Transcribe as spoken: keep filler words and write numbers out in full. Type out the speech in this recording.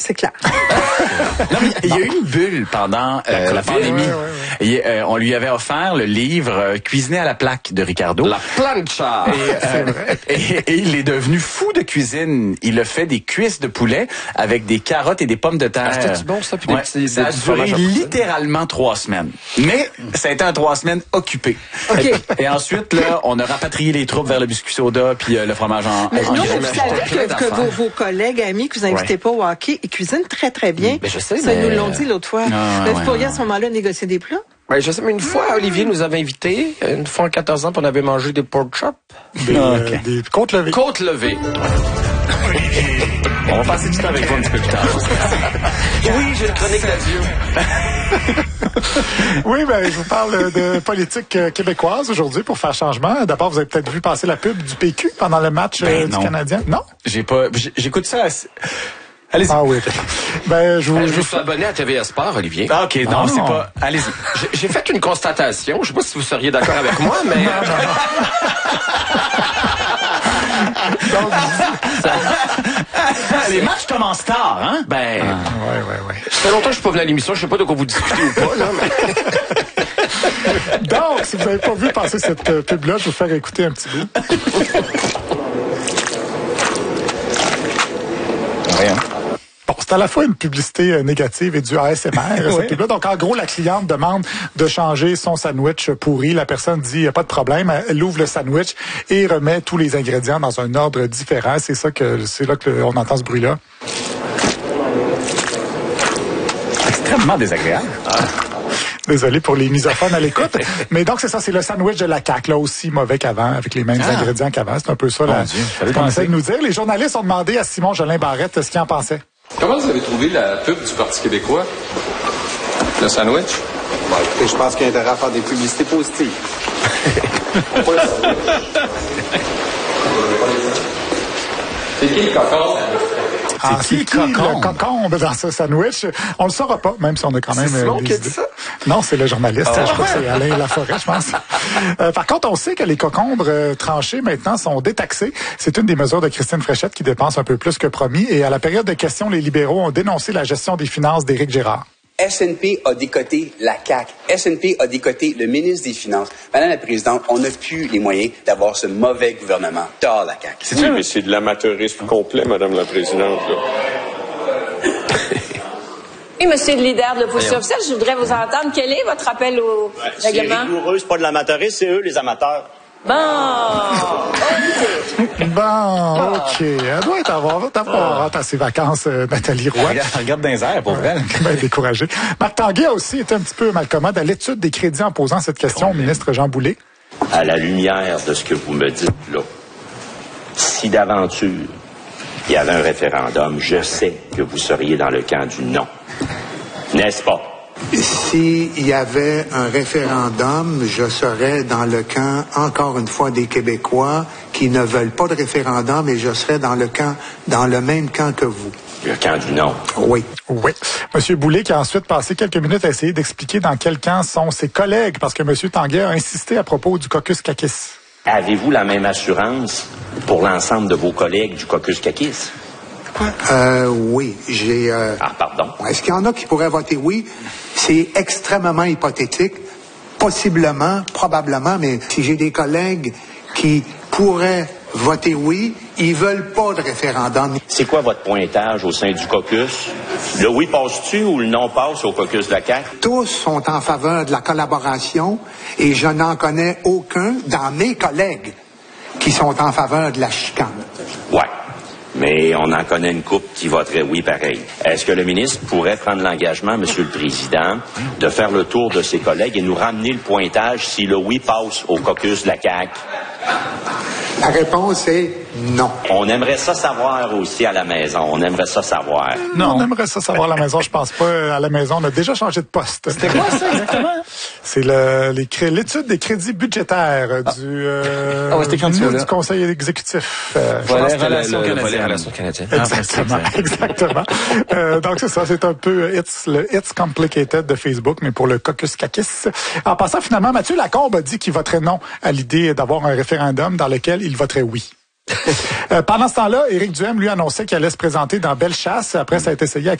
c'est clair. Non, mais il y a eu une bulle pendant euh, la, la pandémie. Ouais, ouais, ouais. Et, euh, on lui avait offert le livre euh, Cuisiner à la plaque de Ricardo. La plancha! Et, euh, et, et il est devenu fou de cuisine. Il a fait des cuisses de poulet avec des carottes et des pommes de terre. Ah, c'était bon, ça? Puis ouais, des petits, ça des a duré littéralement trois semaines. Mais ça a été un trois semaines occupé. Okay. Et, et ensuite, là, on a rapatrié les troupes vers le biscuit soda puis euh, le fromage en... Mais en non, graisse. vous savez que, que vos, vos collègues, amis que vous invitez ouais. pas au hockey, ils cuisinent très, très bien. Mais je sais, ça, mais... ils nous l'ont dit l'autre fois. Ah, mais vous ouais, pourriez ouais. à ce moment-là négocier des plats? Oui, je sais, mais une fois, Olivier nous avait invités, une fois en quatorze ans, puis on avait mangé des pork chops. Des, ah, okay. euh, des côtes levées. Côtes levées. On va passer du temps avec vous un petit peu plus tard. Oui, j'ai une chronique d'adieu. Oui, ben, je vous parle de politique québécoise aujourd'hui pour faire changement. D'abord, vous avez peut-être vu passer la pub du P Q pendant le match ben, euh, du Canadien. Non? J'ai pas, j'écoute ça. Allez-y. Ah oui. Ben, je vous, je, je je suis abonné à T V S Sport, Olivier. Ah, OK. Non, non. c'est pas... Allez-y. J'ai fait une constatation. Je sais pas si vous seriez d'accord avec moi, mais... Non, non, non. Donc, ça... Les matchs commencent tard, hein? Ben... Ah, ouais, ouais, ouais. Ça fait longtemps que je suis pas venu à l'émission. Je sais pas de quoi vous discutez ou pas, là, mais... Donc, si vous n'avez pas vu passer cette euh, pub-là, je vais vous faire écouter un petit bout. Rien. Bon, c'est à la fois une publicité négative et du A S M R, cette pub-là. Donc, en gros, la cliente demande de changer son sandwich pourri. La personne dit, il n'y a pas de problème. Elle ouvre le sandwich et remet tous les ingrédients dans un ordre différent. C'est ça que, c'est là qu'on entend ce bruit-là. Extrêmement désagréable. Ah. Désolé pour les misophones à l'écoute. Mais donc, c'est ça, c'est le sandwich de la C A Q, là aussi mauvais qu'avant, avec les mêmes ah. ingrédients qu'avant. C'est un peu ça, là, ce qu'on essaie de nous dire. Les journalistes ont demandé à Simon Jolin Barrette ce qu'il en pensait. Comment vous avez trouvé la pub du Parti québécois? Le sandwich? Bon, écoutez, je pense qu'il y a intérêt à faire des publicités positives. C'est qui le cocon? Ah, c'est qui, qui le cocombe dans ce sandwich? On le saura pas, même si on a quand même... C'est Simon euh, qui a dit ça? Non, c'est le journaliste. Oh. Je crois que c'est Alain Laforêt, je pense. euh, par contre, on sait que les cocombres euh, tranchés, maintenant, sont détaxés. C'est une des mesures de Christine Fréchette qui dépense un peu plus que promis. Et à la période de questions, les libéraux ont dénoncé la gestion des finances d'Éric Girard. S N P a décoté la C A Q. S N P a décoté le ministre des Finances. Madame la Présidente, on n'a plus les moyens d'avoir ce mauvais gouvernement dans la C A Q. C'est oui, mais c'est de l'amateurisme complet, Madame la Présidente. Là. Oui, monsieur le leader de l'opposition officielle, je voudrais vous entendre. Quel est votre appel au ouais, règlement? C'est rigoureux, c'est pas de l'amateurisme, c'est eux les amateurs. Bon, OK. Bon, OK. Elle doit être avoir, avoir hâte à ses vacances, euh, Nathalie Roy. Regarde, regarde dans les airs, pour vrai. Ben découragée. Marc Tanguay a aussi été un petit peu malcommode à l'étude des crédits en posant cette question au ministre Jean Boulet. À la lumière de ce que vous me dites là, si d'aventure il y avait un référendum, je sais que vous seriez dans le camp du non. N'est-ce pas? S'il y avait un référendum, je serais dans le camp, encore une fois, des Québécois qui ne veulent pas de référendum et je serais dans le camp, dans le même camp que vous. Le camp du non. Oui. Oui. Monsieur Boulet qui a ensuite passé quelques minutes à essayer d'expliquer dans quel camp sont ses collègues parce que Monsieur Tanguay a insisté à propos du caucus Kakis. Avez-vous la même assurance pour l'ensemble de vos collègues du caucus Kakis? Euh, oui, j'ai... Euh... Ah, pardon. Est-ce qu'il y en a qui pourraient voter oui? C'est extrêmement hypothétique. Possiblement, probablement, mais si j'ai des collègues qui pourraient voter oui, ils veulent pas de référendum. C'est quoi votre pointage au sein du caucus? Le oui passe-tu ou le non passe au caucus de la C A Q? Tous sont en faveur de la collaboration et je n'en connais aucun dans mes collègues qui sont en faveur de la chicane. Ouais. Mais on en connaît une couple qui voterait oui pareil. Est-ce que le ministre pourrait prendre l'engagement, Monsieur le Président, de faire le tour de ses collègues et nous ramener le pointage si le oui passe au caucus de la C A Q? La réponse est non. On aimerait ça savoir aussi à la maison. On aimerait ça savoir. Non, on aimerait ça savoir à la maison. Je pense pas à la maison. On a déjà changé de poste. C'était quoi ça exactement? C'est le, les, l'étude des crédits budgétaires ah. du, euh, ah, ouais, du, du Conseil exécutif. Euh, volet relations canadiennes. canadienne. Exactement. Ah, exactement. euh, donc c'est ça. C'est un peu it's, le It's Complicated de Facebook, mais pour le caucus Kakis. En passant, finalement, Mathieu Lacombe a dit qu'il voterait non à l'idée d'avoir un référendum dans lequel il voterait oui. euh, pendant ce temps-là, Éric Duhaime lui annonçait qu'il allait se présenter dans Bellechasse. Après, ça a été essayé à